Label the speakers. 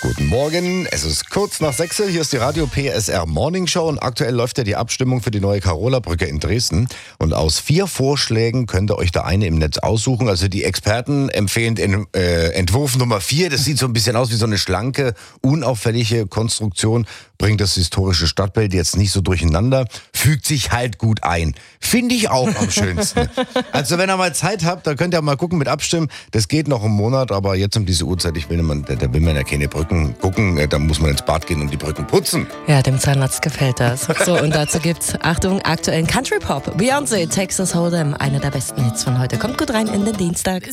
Speaker 1: Guten Morgen, es ist kurz nach 6 Uhr, hier ist die Radio PSR Morning Show und aktuell läuft ja die Abstimmung für die neue Carola-Brücke in Dresden. Und aus 4 Vorschlägen könnt ihr euch da eine im Netz aussuchen. Also die Experten empfehlen Entwurf Nummer 4, das sieht so ein bisschen aus wie so eine schlanke, unauffällige Konstruktion, bringt das historische Stadtbild jetzt nicht so durcheinander, fügt sich halt gut ein. Finde ich auch am schönsten. Also wenn ihr mal Zeit habt, da könnt ihr mal gucken mit abstimmen. Das geht noch einen Monat, aber jetzt um diese Uhrzeit, da will man ja keine Brücken gucken, da muss man ins Bad gehen und die Brücken putzen.
Speaker 2: Ja, dem Zahnarzt gefällt das. So, und dazu gibt's, Achtung, aktuellen Country Pop. Beyoncé, Texas Hold'em, einer der besten Hits von heute. Kommt gut rein in den Dienstag.